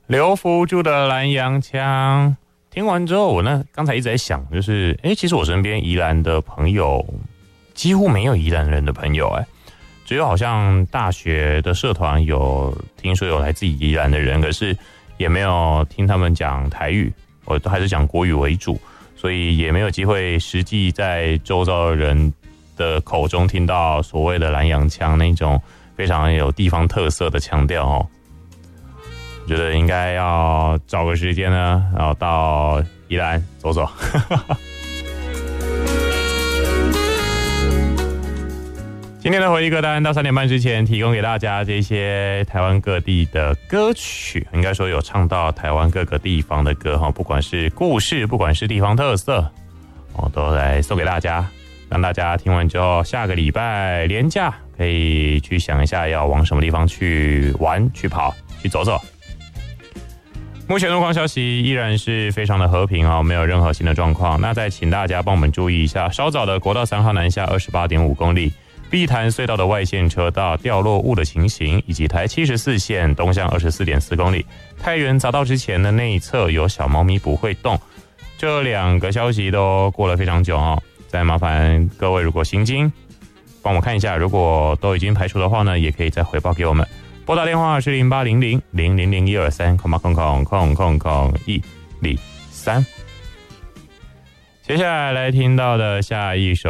刘福柱的蓝洋腔，听完之后，我刚才一直在想，就是其实我身边宜兰的朋友几乎没有宜兰人的朋友，只有好像大学的社团有听说有来自宜兰的人，可是也没有听他们讲台语，我都还是讲国语为主，所以也没有机会实际在周遭的人的口中听到所谓的蓝洋腔那种非常有地方特色的腔调哦。我觉得应该要找个时间呢，然后到宜兰走走。今天的回忆歌单到3点半之前提供给大家这些台湾各地的歌曲，应该说有唱到台湾各个地方的歌，不管是故事，不管是地方特色，都来送给大家，让大家听完之后，下个礼拜连假可以去想一下要往什么地方去玩、去跑、去走走。目前路况消息依然是非常的和平没有任何新的状况。那再请大家帮我们注意一下，稍早的国道3号南下 28.5 公里，碧潭隧道的外线车道掉落物的情形，以及台74线东向 24.4 公里，太原匝道之前的内侧有小猫咪不会动。这2个消息都过了非常久再麻烦各位如果行经帮我看一下，如果都已经排除的话呢，也可以再回报给我们。拨打电话是0800000123，0000123。接下来听到的下一首